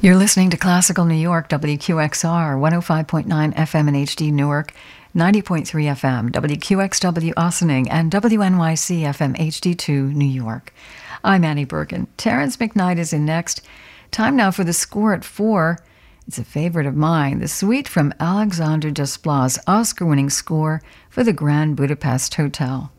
You're listening to Classical New York, WQXR, 105.9 FM in HD Newark, 90.3 FM, WQXW Ossining, and WNYC FM HD2 New York. I'm Annie Bergen. Terrence McKnight is in next. Time now for the score at 4. It's a favorite of mine, the suite from Alexander Desplat's Oscar-winning score for the Grand Budapest Hotel.